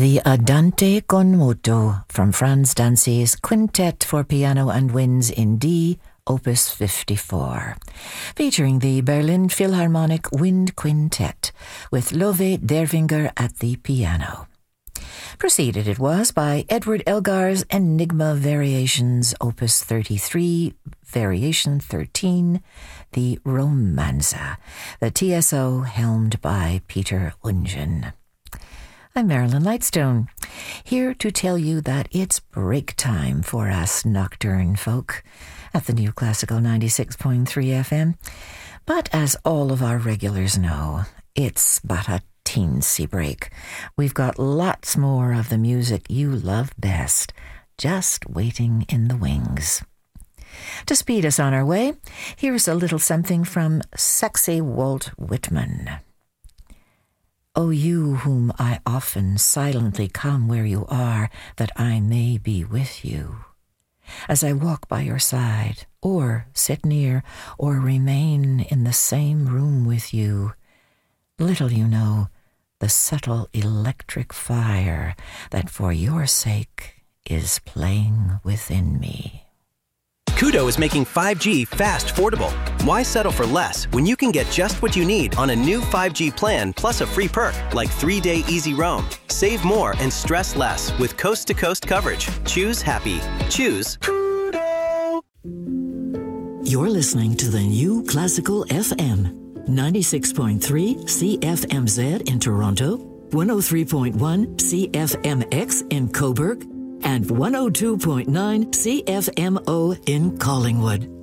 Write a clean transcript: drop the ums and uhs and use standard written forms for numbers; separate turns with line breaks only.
the Andante con moto from Franz Danzi's Quintet for Piano and Winds in D, Opus 54, featuring the Berlin Philharmonic Wind Quintet with Love Dervinger at the piano. Preceded it was by Edward Elgar's Enigma Variations, Opus 33, Variation 13, the Romanza, the TSO helmed by Peter Ungen. I'm Marilyn Lightstone, here to tell you that it's break time for us nocturne folk at the New Classical 96.3 FM. But as all of our regulars know, it's but a teensy break. We've got lots more of the music you love best, just waiting in the wings. To speed us on our way, here's a little something from sexy Walt Whitman. O you whom I often silently come where you are, that I may be with you. As I walk by your side, or sit near, or remain in the same room with you, little you know the subtle electric fire that for your sake is playing within me.
Kudo is making 5G fast affordable. Why settle for less when you can get just what you need on a new 5G plan plus a free perk like 3-day easy roam? Save more and stress less with coast-to-coast coverage. Choose happy. Choose Kudo.
You're listening to the New Classical FM, 96.3 CFMZ in Toronto, 103.1 CFMX in Cobourg, and 102.9 CFMO in Collingwood.